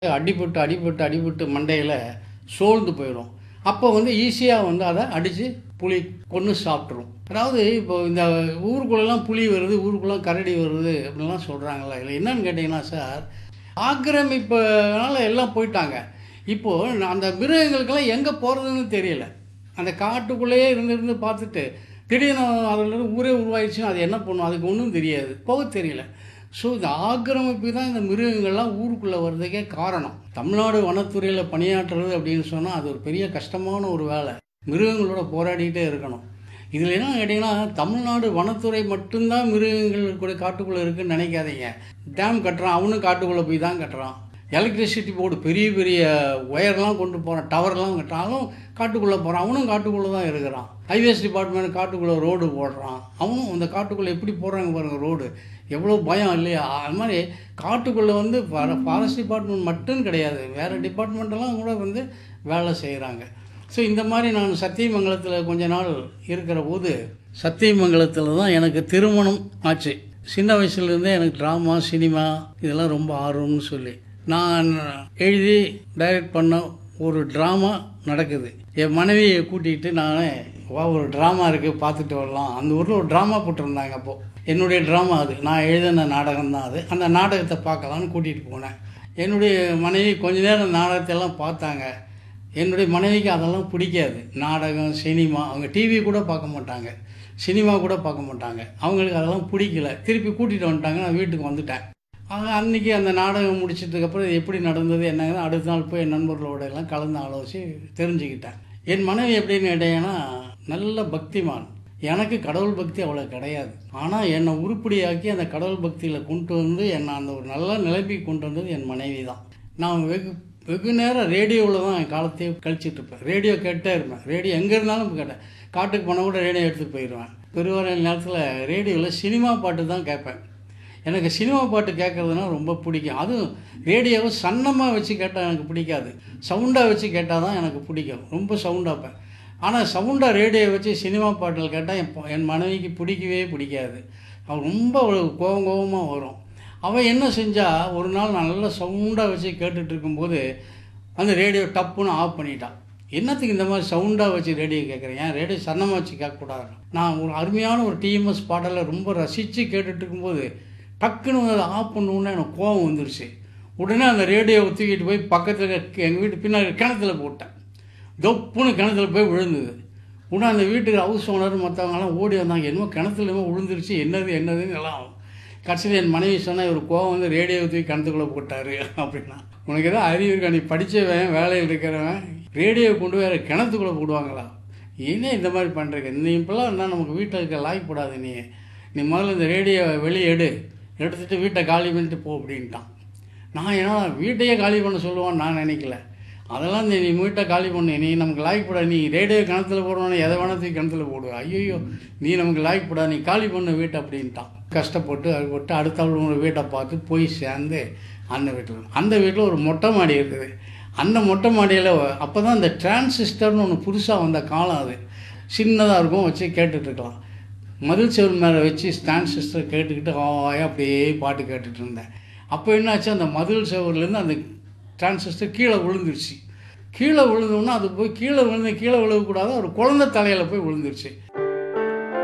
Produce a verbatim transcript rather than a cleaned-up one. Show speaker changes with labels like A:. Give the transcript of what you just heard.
A: அடிபட்டு, அடிபட்டு, அடிபட்டு மண்டையில சோர்ந்து போயிடும். அப்போ வந்து ஈஸியா வந்து அத அடிச்சு புலி கொன்னு சாப்பிட்டுரும். அதாவது இப்போ இந்த ஊருக்குள்ளலாம் புலி வருது, ஊருக்குள்ள கரடி வருது அப்படிலாம் சொல்றாங்கல்ல. இதில என்னன்னு கேட்டீங்கன்னா சார், ஆக்கிரமிப்புனால எல்லாம் போயிட்டாங்க. இப்போ அந்த மிருகங்களுக்கெல்லாம் எங்க போறதுன்னு தெரியல. அந்த காட்டுக்குள்ளேயே இருந்து இருந்து பார்த்துட்டு, திடீர்னு அதுலேருந்து ஊரே உருவாயிருச்சுன்னா அது என்ன பண்ணும்? அதுக்கு ஒண்ணும் தெரியாது. போக தெரியல. ஸோ இந்த ஆக்கிரமிப்பு தான் இந்த மிருகங்கள்லாம் ஊருக்குள்ளே வர்றதுக்கே காரணம். தமிழ்நாடு வனத்துறையில பணியாற்றுறது அப்படின்னு சொன்னா, அது ஒரு பெரிய கஷ்டமான ஒரு வேலை. மிருகங்களோட போராடிட்டே இருக்கணும். இதில என்னன்னு கேட்டீங்கன்னா, தமிழ்நாடு வனத்துறை மட்டும் தான் மிருகங்கள் கூட காட்டுக்குள்ள இருக்குன்னு நினைக்காதீங்க. டேம் கட்டுறான், அவனும் காட்டுக்குள்ள போய் தான் கட்டுறான். எலக்ட்ரிசிட்டி போர்டு பெரிய பெரிய ஒயர்லாம் கொண்டு போறான், டவர்லாம் கட்டுறான், அவனும் காட்டுக்குள்ள போறான், அவனும் காட்டுக்குள்ள தான் இருக்கிறான். ஹைவேஸ் டிபார்ட்மெண்ட் காட்டுக்குள்ள ரோடு போடுறான், அவனும் அந்த காட்டுக்குள்ள எப்படி போடுறாங்க பாருங்க ரோடு. எவ்வளோ பயம் இல்லையா? அது மாதிரி காட்டுக்குள்ள வந்து ஃபார ஃபாரஸ்ட் டிபார்ட்மெண்ட் மட்டும் கிடையாது. வேற டிபார்ட்மெண்ட்டெல்லாம் கூட வந்து வேலை செய்றாங்க. ஸோ இந்த மாதிரி நான் சத்தியமங்கலத்தில கொஞ்ச நாள் இருக்கிற போது, சத்தியமங்கலத்தில தான் எனக்கு திருமணம் ஆச்சு. சின்ன வயசுலேருந்தே எனக்கு ட்ராமா, சினிமா இதெல்லாம் ரொம்ப ஆர்வம்னு சொல்லி, நான் எழுதி டைரக்ட் பண்ண ஒரு ட்ராமா நடக்குது. என் மனைவியை கூட்டிகிட்டு நானே, வா ஒரு ட்ராமா இருக்குது பார்த்துட்டு வரலாம். அந்த ஊரில் ஒரு ட்ராமா போட்டிருந்தாங்க அப்போது. என்னுடைய ட்ராமா அது. நான் எழுதின நாடகம் தான் அது. அந்த நாடகத்தை பார்க்கலான்னு கூட்டிகிட்டு போனேன். என்னுடைய மனைவி கொஞ்ச நேரம் நாடகத்தையெல்லாம் பார்த்தாங்க. என்னுடைய மனைவிக்கு அதெல்லாம் பிடிக்காது. நாடகம், சினிமா அவங்க டிவி கூட பார்க்க மாட்டாங்க. சினிமா கூட பார்க்க மாட்டாங்க. அவங்களுக்கு அதெல்லாம் பிடிக்கல. திருப்பி கூட்டிகிட்டு வந்துட்டாங்க. நான் வீட்டுக்கு வந்துட்டேன். அன்றைக்கி அந்த நாடகம் முடிச்சதுக்கப்புறம் எப்படி நடந்தது என்னங்கன்னு அடுத்த நாள் போய் என் நண்பர்களோட எல்லாம் கலந்து ஆலோசி தெரிஞ்சுக்கிட்டேன். என் மனைவி எப்படின்னு கேட்டீங்கன்னா, நல்ல பக்திமான். எனக்கு கடவுள் பக்தி அவ்வளோ கிடையாது. ஆனால் என்னை உருப்படியாக்கி அந்த கடவுள் பக்தியில் கொண்டு வந்து என்னை அந்த ஒரு நல்ல நிலைமைக்கு கொண்டு வந்தது என் மனைவி தான். நான் வெகு வெகு நேரம் ரேடியோவில் தான் என் காலத்தையே கழிச்சிட்ருப்பேன். ரேடியோ கேட்டே இருப்பேன். ரேடியோ எங்கே இருந்தாலும் கேட்டேன். காட்டுக்கு போனால் கூட ரேடியோ எடுத்துகிட்டு போயிடுவேன். பெருவாரியான நேரத்தில் ரேடியோவில் சினிமா பாட்டு தான் கேட்பேன். எனக்கு சினிமா பாட்டு கேட்குறதுனா ரொம்ப பிடிக்கும். அதுவும் ரேடியோவை சன்னமாக வச்சு கேட்டால் எனக்கு பிடிக்காது. சவுண்டாக வச்சு கேட்டால் தான் எனக்கு பிடிக்கும். ரொம்ப சவுண்டாக இருப்பேன். ஆனால் சவுண்டாக ரேடியோ வச்சு சினிமா பாட்டில் கேட்டால் என் என் மனைவிக்கு பிடிக்கவே பிடிக்காது. அவள் ரொம்ப கோவம் கோவமாக வரும். அவள் என்ன செஞ்சா, ஒரு நாள் நான் நல்லா சவுண்டாக வச்சு கேட்டுட்டு இருக்கும்போது அந்த ரேடியோ டப்புன்னு ஆஃப் பண்ணிட்டான். என்னத்துக்கு இந்த மாதிரி சவுண்டாக வச்சு ரேடியோ கேட்குறேன், ஏன் ரேடியோ சன்னமாக வச்சு கேட்கக்கூடாது. நான் ஒரு அருமையான ஒரு டிஎம்எஸ் பாடலை ரொம்ப ரசித்து கேட்டுட்டு இருக்கும்போது டக்குன்னு அதை ஆஃப் பண்ணோன்னே எனக்கு கோவம் வந்துருச்சு. உடனே அந்த ரேடியோவை தூக்கிட்டு போய் பக்கத்தில் எங்கள் வீட்டு பின்னாடி கிணத்துல போட்டேன். தொப்புன்னு கிணத்துல போய் விழுந்தது. உடனே அந்த வீட்டுக்கு ஹவுஸ் ஓனர் மற்றவங்கலாம் ஓடி வந்தாங்க. என்னமோ கிணத்துலமோ விழுந்துருச்சு, என்னது என்னதுன்னு எல்லாம். கடைசியில் என் மனைவி சொன்னால் இவர் கோவம் வந்து ரேடியோவை தூக்கி கிணத்துக்குள்ளே போட்டார் அப்படின்னா. உனக்கு எதாவது அறிவு இருக்கா? நீ படித்தவன், வேலையில் இருக்கிறவன், ரேடியோவை கொண்டு வேறு கிணத்துக்குள்ளே போடுவாங்களா? ஏன்னே இந்த மாதிரி பண்ணுறீங்க? நீ இப்போலாம் இருந்தால் நமக்கு வீட்டில் இருக்க லாய்ப்படாது. நீ நீ முதல்ல இந்த ரேடியோவை வெளியே எடு, எடுத்துகிட்டு வீட்டை காலி பண்ணிட்டு போ அப்படின்ட்டான். நான் ஏன்னா வீட்டையே காலி பண்ண சொல்லுவான்னு நான் நினைக்கல. அதெல்லாம் நீ நீ வீட்டை காலி பண்ணு, நீ நமக்கு லாய்க்கப்படாது. நீ ரேடியோ கிணத்துல போடுவானே, எதை வேணா தூக்கி கிணத்துல போடுவ. ஐயோ நீ நமக்கு லாய்க்கப்படாது, நீ காலி பண்ணு வீட்டை அப்படின்ட்டான். கஷ்டப்பட்டு அது போட்டு அடுத்த ஒரு வீட்டை பார்த்து போய் சேர்ந்து அந்த வீட்டில் அந்த வீட்டில் ஒரு மொட்டை மாடி இருக்குது. அந்த மொட்டை மாடியில் அப்போ தான் இந்த டிரான்சிஸ்டர்னு ஒன்று புதுசாக வந்த காலம். அது சின்னதாக இருக்கும், வச்சு கேட்டுட்ருக்கலாம். மதில் செவல் மேலே வச்சு டிரான்சிஸ்டர் கேட்டுக்கிட்டு ஆயா அப்படியே பாட்டு கேட்டுட்டு இருந்தேன். அப்போ என்னாச்சு, அந்த மதில் செவர்லேருந்து அந்த டிரான்சிஸ்டர் கீழே விழுந்துருச்சு. கீழே விழுந்தோன்னா அது போய் கீழே விழுந்து கீழே விழுகக்கூடாது, ஒரு குழந்தை தலையில் போய் விழுந்துருச்சு.